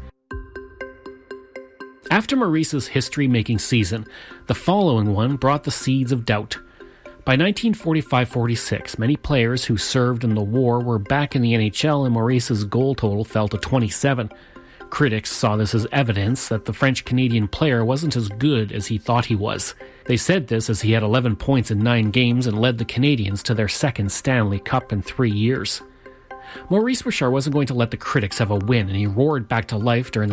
After Maurice's history-making season, the following one brought the seeds of doubt. By 1945-46, many players who served in the war were back in the NHL, and Maurice's goal total fell to 27. Critics saw this as evidence that the French-Canadian player wasn't as good as he thought he was. They said this as he had 11 points in 9 games and led the Canadians to their second Stanley Cup in 3 years. Maurice Richard wasn't going to let the critics have a win, and he roared back to life during the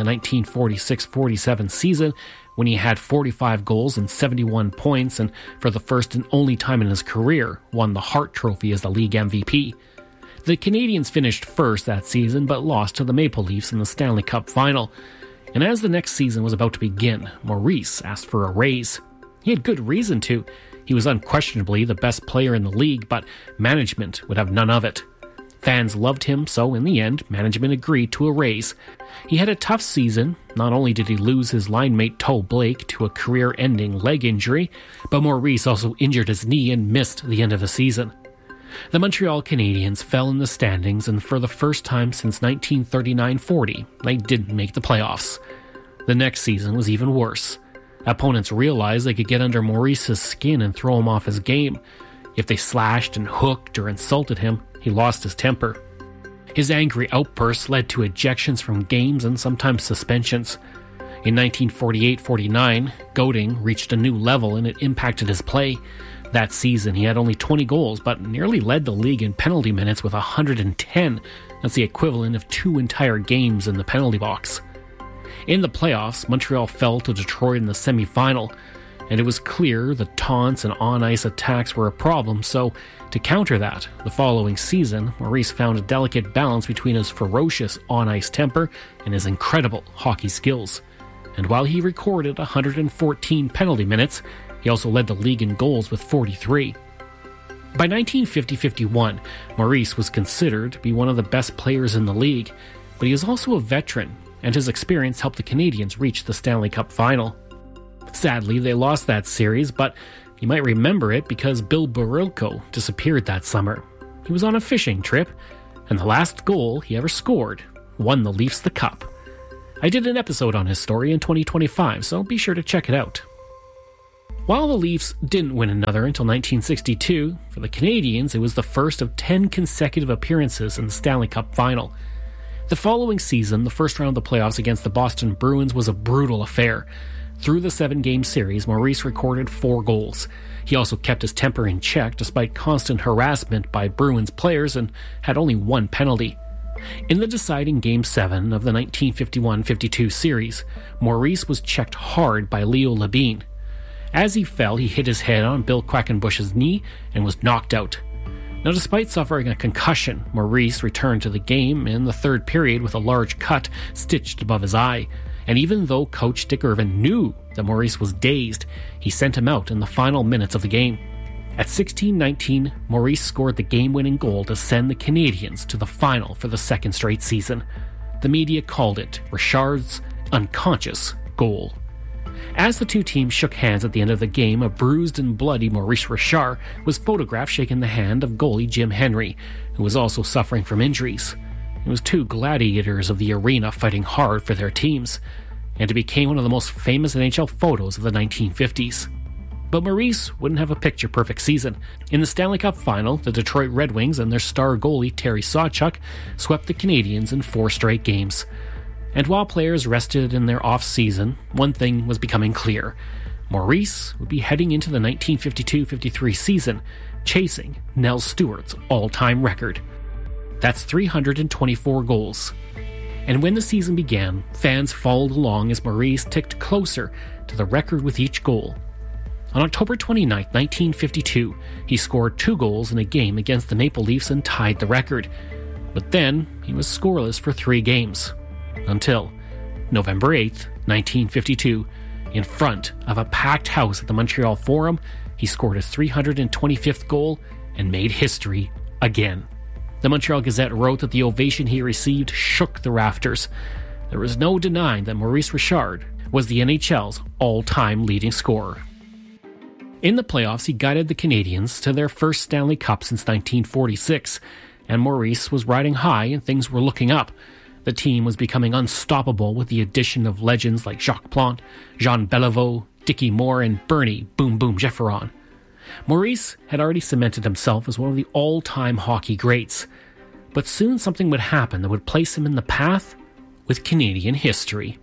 1946-47 season when he had 45 goals and 71 points, and for the first and only time in his career, won the Hart Trophy as the league MVP. The Canadians finished first that season, but lost to the Maple Leafs in the Stanley Cup final. And as the next season was about to begin, Maurice asked for a raise. He had good reason to. He was unquestionably the best player in the league, but management would have none of it. Fans loved him, so in the end, management agreed to a raise. He had a tough season. Not only did he lose his line mate Toe Blake to a career-ending leg injury, but Maurice also injured his knee and missed the end of the season. The Montreal Canadiens fell in the standings, and for the first time since 1939-40, they didn't make the playoffs. The next season was even worse. Opponents realized they could get under Maurice's skin and throw him off his game. If they slashed and hooked or insulted him, he lost his temper. His angry outbursts led to ejections from games and sometimes suspensions. In 1948-49, goading reached a new level and it impacted his play. That season, he had only 20 goals, but nearly led the league in penalty minutes with 110. That's the equivalent of 2 entire games in the penalty box. In the playoffs, Montreal fell to Detroit in the semi-final, and it was clear the taunts and on-ice attacks were a problem, so to counter that, the following season, Maurice found a delicate balance between his ferocious on-ice temper and his incredible hockey skills. And while he recorded 114 penalty minutes, he also led the league in goals with 43. By 1950-51, Maurice was considered to be one of the best players in the league, but he was also a veteran. and his experience helped the Canadiens reach the Stanley Cup final. Sadly, they lost that series, but you might remember it because Bill Barilko disappeared that summer. He was on a fishing trip, and the last goal he ever scored won the Leafs the cup. I did an episode on his story in 2025, so be sure to check it out. While the Leafs didn't win another until 1962, for the Canadiens it was the first of 10 consecutive appearances in the Stanley Cup final. The following season, the first round of the playoffs against the Boston Bruins was a brutal affair. Through the 7-game series, Maurice recorded 4 goals. He also kept his temper in check despite constant harassment by Bruins players and had only 1 penalty. In the deciding Game 7 of the 1951-52 series, Maurice was checked hard by Leo Labine. As he fell, he hit his head on Bill Quackenbush's knee and was knocked out. Now, despite suffering a concussion, Maurice returned to the game in the third period with a large cut stitched above his eye. And even though coach Dick Irvin knew that Maurice was dazed, he sent him out in the final minutes of the game. At 16-19, Maurice scored the game-winning goal to send the Canadiens to the final for the second straight season. The media called it Richard's unconscious goal. As the two teams shook hands at the end of the game, a bruised and bloody Maurice Richard was photographed shaking the hand of goalie Jim Henry, who was also suffering from injuries. It was 2 gladiators of the arena fighting hard for their teams, and it became one of the most famous NHL photos of the 1950s. But Maurice wouldn't have a picture-perfect season. In the Stanley Cup final, the Detroit Red Wings and their star goalie Terry Sawchuk swept the Canadiens in 4 straight games. And while players rested in their off-season, one thing was becoming clear. Maurice would be heading into the 1952-53 season, chasing Nels Stewart's all-time record. That's 324 goals. And when the season began, fans followed along as Maurice ticked closer to the record with each goal. On October 29, 1952, he scored 2 goals in a game against the Maple Leafs and tied the record. But then, he was scoreless for 3 games. Until November 8, 1952, in front of a packed house at the Montreal Forum, he scored his 325th goal and made history again. The Montreal Gazette wrote that the ovation he received shook the rafters. There was no denying that Maurice Richard was the NHL's all-time leading scorer. In the playoffs, he guided the Canadiens to their first Stanley Cup since 1946, and Maurice was riding high and things were looking up. The team was becoming unstoppable with the addition of legends like Jacques Plante, Jean Beliveau, Dickie Moore, and Bernie Boom Boom Gefferon. Maurice had already cemented himself as one of the all-time hockey greats, but soon something would happen that would place him in the path with Canadian history.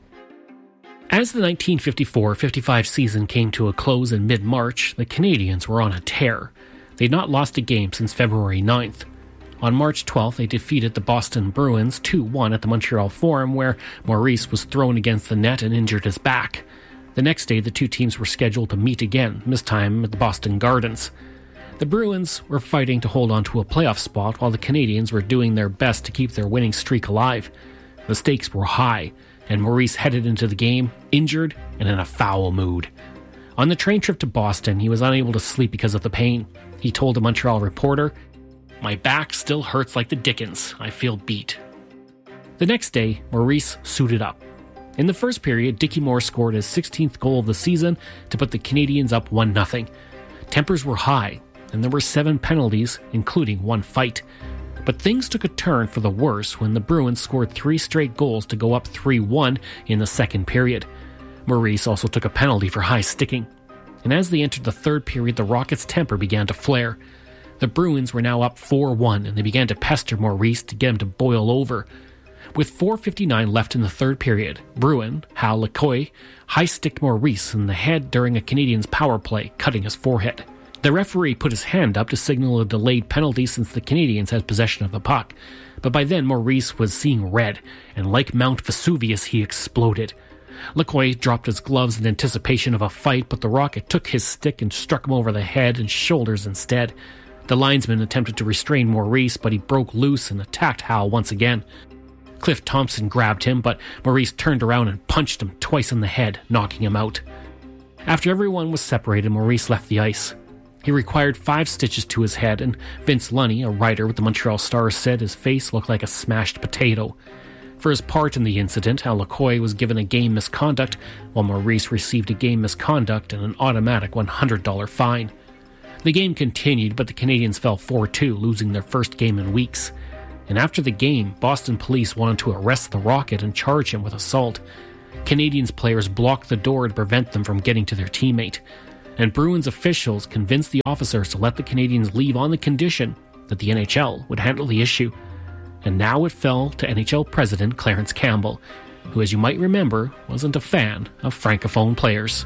As the 1954-55 season came to a close in mid-March, the Canadiens were on a tear. They'd not lost a game since February 9th. On March 12th, they defeated the Boston Bruins 2-1 at the Montreal Forum, where Maurice was thrown against the net and injured his back. The next day, the two teams were scheduled to meet again, this time at the Boston Gardens. The Bruins were fighting to hold on to a playoff spot, while the Canadiens were doing their best to keep their winning streak alive. The stakes were high, and Maurice headed into the game injured and in a foul mood. On the train trip to Boston, he was unable to sleep because of the pain. He told a Montreal reporter, "My back still hurts like the dickens. I feel beat." The next day, Maurice suited up. In the first period, Dickie Moore scored his 16th goal of the season to put the Canadiens up 1-0. Tempers were high, and there were 7 penalties, including 1 fight. But things took a turn for the worse when the Bruins scored 3 straight goals to go up 3-1 in the second period. Maurice also took a penalty for high sticking. And as they entered the third period, the Rockets' temper began to flare. The Bruins were now up 4-1, and they began to pester Maurice to get him to boil over. With 4:59 left in the third period, Bruin, Hal Lecoy, high-sticked Maurice in the head during a Canadiens power play, cutting his forehead. The referee put his hand up to signal a delayed penalty since the Canadiens had possession of the puck. But by then, Maurice was seeing red, and like Mount Vesuvius, he exploded. Lecoy dropped his gloves in anticipation of a fight, but the Rocket took his stick and struck him over the head and shoulders instead. The linesman attempted to restrain Maurice, but he broke loose and attacked Hal once again. Cliff Thompson grabbed him, but Maurice turned around and punched him twice in the head, knocking him out. After everyone was separated, Maurice left the ice. He required 5 stitches to his head, and Vince Lunny, a writer with the Montreal Stars, said his face looked like a smashed potato. For his part in the incident, Hal LaCoy was given a game misconduct, while Maurice received a game misconduct and an automatic $100 fine. The game continued, but the Canadiens fell 4-2, losing their first game in weeks. And after the game, Boston police wanted to arrest the Rocket and charge him with assault. Canadiens players blocked the door to prevent them from getting to their teammate. And Bruins officials convinced the officers to let the Canadiens leave on the condition that the NHL would handle the issue. And now it fell to NHL President Clarence Campbell, who, as you might remember, wasn't a fan of Francophone players.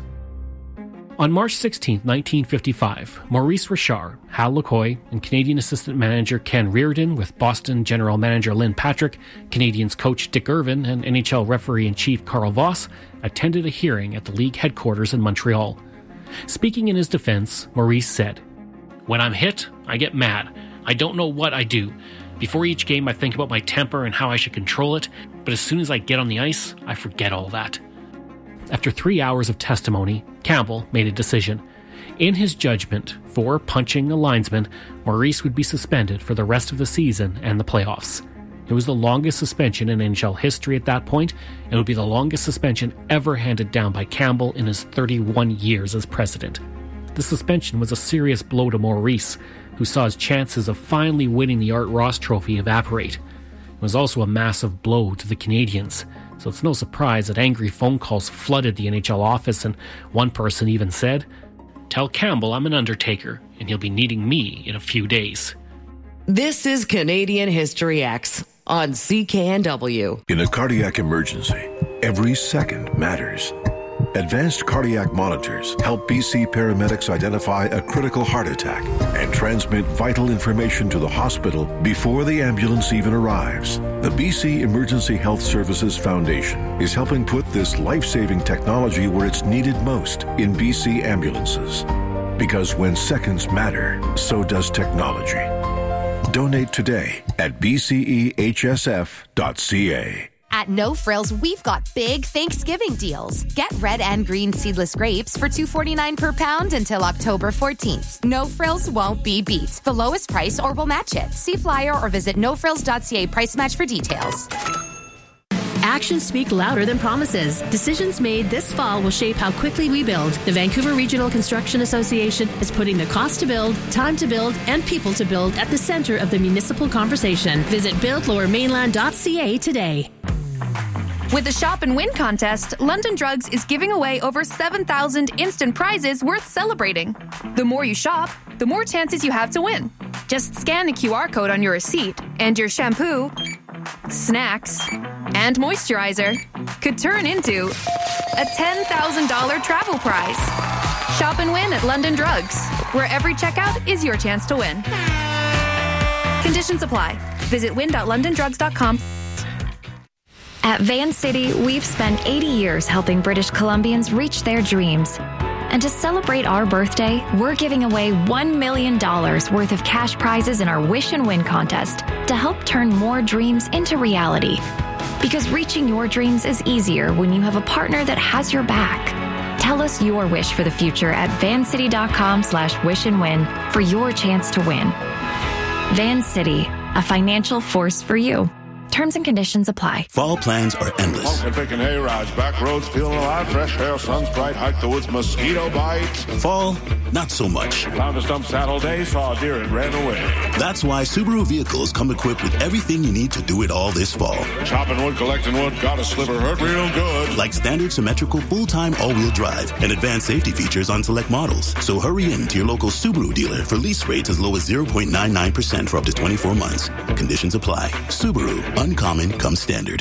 On March 16, 1955, Maurice Richard, Hal LaCoy, and Canadian assistant manager Ken Reardon, with Boston general manager Lynn Patrick, Canadiens coach Dick Irvin, and NHL referee-in-chief Carl Voss attended a hearing at the league headquarters in Montreal. Speaking in his defense, Maurice said, "When I'm hit, I get mad. I don't know what I do. Before each game, I think about my temper and how I should control it, but as soon as I get on the ice, I forget all that." After 3 hours of testimony, Campbell made a decision. In his judgment, for punching a linesman, Maurice would be suspended for the rest of the season and the playoffs. It was the longest suspension in NHL history at that point, and would be the longest suspension ever handed down by Campbell in his 31 years as president. The suspension was a serious blow to Maurice, who saw his chances of finally winning the Art Ross Trophy evaporate. It was also a massive blow to the Canadiens, so it's no surprise that angry phone calls flooded the NHL office, and one person even said, "Tell Campbell I'm an undertaker, and he'll be needing me in a few days." This is Canadian History X on CKNW. In a cardiac emergency, every second matters. Advanced cardiac monitors help BC paramedics identify a critical heart attack and transmit vital information to the hospital before the ambulance even arrives. The BC Emergency Health Services Foundation is helping put this life-saving technology where it's needed most in BC ambulances. Because when seconds matter, so does technology. Donate today at bcehsf.ca. At No Frills, we've got big Thanksgiving deals. Get red and green seedless grapes for $2.49 per pound until October 14th. No Frills won't be beat. The lowest price or we'll match it. See flyer or visit nofrills.ca price match for details. Actions speak louder than promises. Decisions made this fall will shape how quickly we build. The Vancouver Regional Construction Association is putting the cost to build, time to build, and people to build at the center of the municipal conversation. Visit buildlowermainland.ca today. With the Shop and Win contest, London Drugs is giving away over 7,000 instant prizes worth celebrating. The more you shop, the more chances you have to win. Just scan the QR code on your receipt, and your shampoo, snacks, and moisturizer could turn into a $10,000 travel prize. Shop and win at London Drugs, where every checkout is your chance to win. Conditions apply. Visit win.londondrugs.com. At Van City, we've spent 80 years helping British Columbians reach their dreams. And to celebrate our birthday, we're giving away $1 million worth of cash prizes in our Wish and Win contest to help turn more dreams into reality. Because reaching your dreams is easier when you have a partner that has your back. Tell us your wish for the future at vancity.com/wishandwin for your chance to win. Van City, a financial force for you. Terms and conditions apply. Fall plans are endless. Smoking, picking hay rides, back roads, feeling alive, fresh air, sun's bright, hike the woods, mosquito bites. Fall, not so much. Found a stump saddle day, saw a deer and ran away. That's why Subaru vehicles come equipped with everything you need to do it all this fall. Chopping wood, collecting wood, got a sliver, hurt real good. Like standard symmetrical full-time all-wheel drive and advanced safety features on select models. So hurry in to your local Subaru dealer for lease rates as low as 0.99% for up to 24 months. Conditions apply. Subaru. Uncommon comes standard.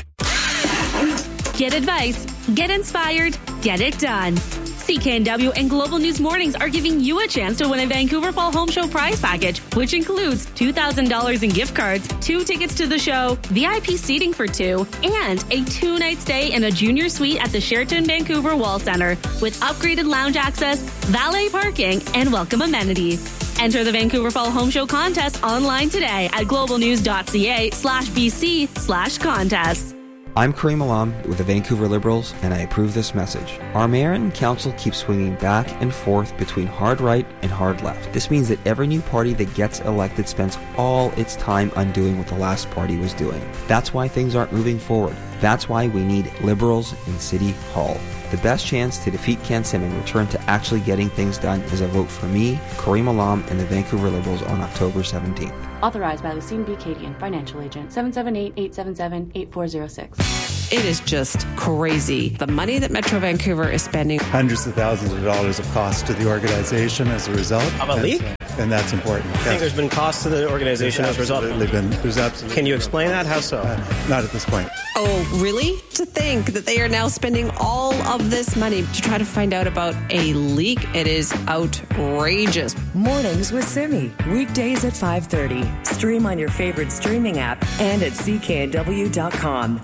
Get advice, get inspired, get it done. CKNW and Global News Mornings are giving you a chance to win a Vancouver Fall Home Show prize package, which includes $2,000 in gift cards, 2 tickets to the show, VIP seating for 2, and a 2-night stay in a junior suite at the Sheraton Vancouver Wall Center with upgraded lounge access, valet parking, and welcome amenities. Enter the Vancouver Fall Home Show contest online today at globalnews.ca/BC/contest. I'm Kareem Alam with the Vancouver Liberals, and I approve this message. Our mayor and council keep swinging back and forth between hard right and hard left. This means that every new party that gets elected spends all its time undoing what the last party was doing. That's why things aren't moving forward. That's why we need Liberals in City Hall. The best chance to defeat Ken Sim and return to actually getting things done is a vote for me, Kareem Alam, and the Vancouver Liberals on October 17th. Authorized by Lucine B. Cadian, Financial Agent, 778-877-8406. It is just crazy. The money that Metro Vancouver is spending. Hundreds of thousands of dollars of cost to the organization as a result. Of a leak? And that's important. I think there's been cost to the organization as a result. There's absolutely. Can you explain that? How so? Not at this point. Oh, really? To think that they are now spending all of this money to try to find out about a leak. It is outrageous. Mornings with Simi. Weekdays at 5:30. Stream on your favorite streaming app and at cknw.com.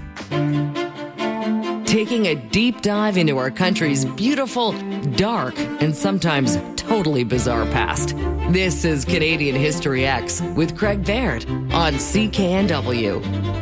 Taking a deep dive into our country's beautiful, dark, and sometimes totally bizarre past. This is Canadian History X with Craig Baird on CKNW.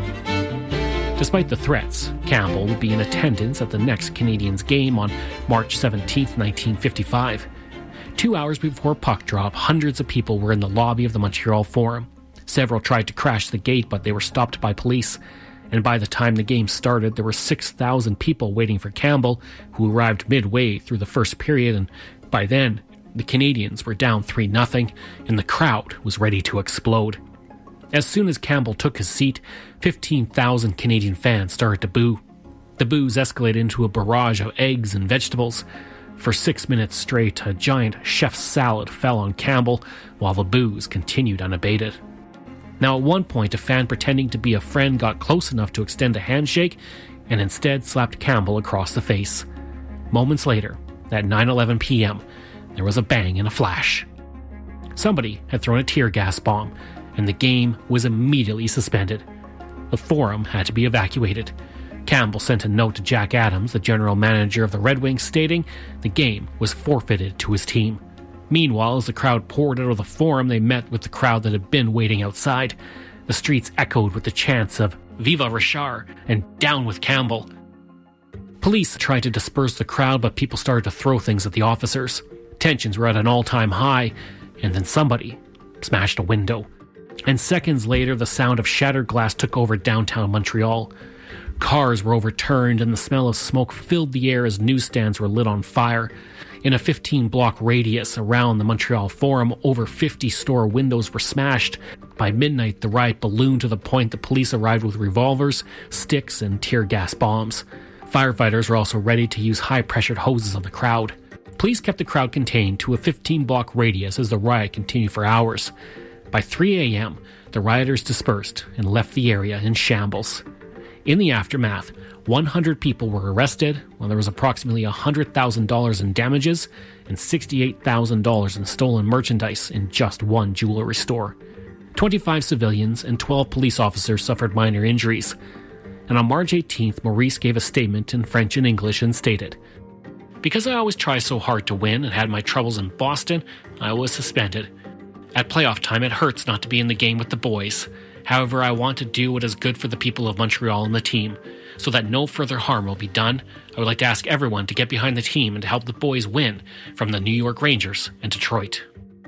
Despite the threats, Campbell would be in attendance at the next Canadiens game on March 17, 1955. 2 hours before puck drop, hundreds of people were in the lobby of the Montreal Forum. Several tried to crash the gate, but they were stopped by police. And by the time the game started, there were 6,000 people waiting for Campbell, who arrived midway through the first period, and by then, the Canadiens were down 3-0, and the crowd was ready to explode. As soon as Campbell took his seat, 15,000 Canadian fans started to boo. The boos escalated into a barrage of eggs and vegetables. For 6 minutes straight, a giant chef's salad fell on Campbell, while the boos continued unabated. Now, at one point, a fan pretending to be a friend got close enough to extend a handshake and instead slapped Campbell across the face. Moments later, at 9:11 p.m., there was a bang and a flash. Somebody had thrown a tear gas bomb, and the game was immediately suspended. The Forum had to be evacuated. Campbell sent a note to Jack Adams, the general manager of the Red Wings, stating the game was forfeited to his team. Meanwhile, as the crowd poured out of the Forum, they met with the crowd that had been waiting outside. The streets echoed with the chants of "Viva Richard" and "Down with Campbell." Police tried to disperse the crowd, but people started to throw things at the officers. Tensions were at an all-time high, and then somebody smashed a window. And seconds later, the sound of shattered glass took over downtown Montreal. Cars were overturned, and the smell of smoke filled the air as newsstands were lit on fire. In a 15-block radius around the Montreal Forum, over 50 store windows were smashed. By midnight, the riot ballooned to the point that police arrived with revolvers, sticks, and tear gas bombs. Firefighters were also ready to use high-pressured hoses on the crowd. Police kept the crowd contained to a 15-block radius as the riot continued for hours. By 3 a.m., the rioters dispersed and left the area in shambles. In the aftermath, 100 people were arrested, while there was approximately $100,000 in damages and $68,000 in stolen merchandise in just one jewelry store. 25 civilians and 12 police officers suffered minor injuries. And on March 18th, Maurice gave a statement in French and English and stated, "Because I always try so hard to win and had my troubles in Boston, I was suspended. At playoff time, it hurts not to be in the game with the boys. However, I want to do what is good for the people of Montreal and the team. So that no further harm will be done, I would like to ask everyone to get behind the team and to help the boys win from the New York Rangers and Detroit."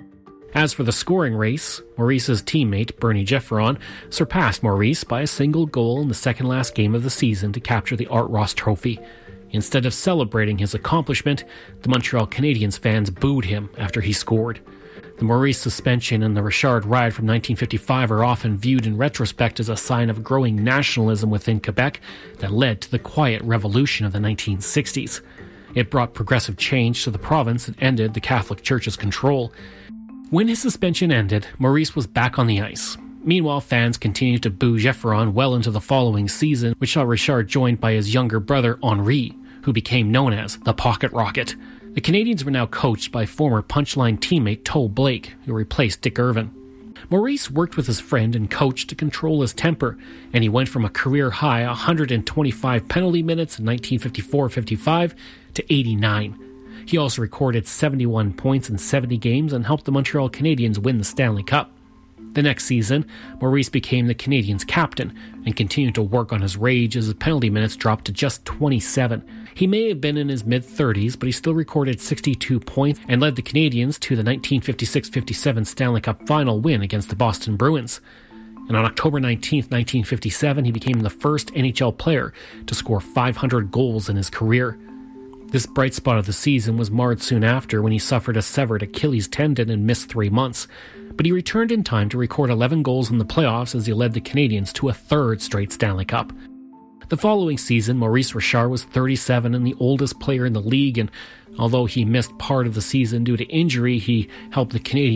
As for the scoring race, Maurice's teammate, Bernie Jefferon, surpassed Maurice by a single goal in the second-last game of the season to capture the Art Ross Trophy. Instead of celebrating his accomplishment, the Montreal Canadiens fans booed him after he scored. The Maurice suspension and the Richard riot from 1955 are often viewed in retrospect as a sign of growing nationalism within Quebec that led to the Quiet Revolution of the 1960s. It brought progressive change to the province and ended the Catholic Church's control. When his suspension ended, Maurice was back on the ice. Meanwhile, fans continued to boo Jefferon well into the following season, which saw Richard joined by his younger brother Henri, who became known as the Pocket Rocket. The Canadiens were now coached by former Punchline teammate Toe Blake, who replaced Dick Irvin. Maurice worked with his friend and coach to control his temper, and he went from a career-high 125 penalty minutes in 1954-55 to 89. He also recorded 71 points in 70 games and helped the Montreal Canadiens win the Stanley Cup. The next season, Maurice became the Canadiens' captain and continued to work on his rage as his penalty minutes dropped to just 27. He may have been in his mid-30s, but he still recorded 62 points and led the Canadiens to the 1956-57 Stanley Cup final win against the Boston Bruins. And on October 19, 1957, he became the first NHL player to score 500 goals in his career. This bright spot of the season was marred soon after when he suffered a severed Achilles tendon and missed 3 months. But he returned in time to record 11 goals in the playoffs as he led the Canadiens to a third straight Stanley Cup. The following season, Maurice Richard was 37 and the oldest player in the league, and although he missed part of the season due to injury, he helped the Canadiens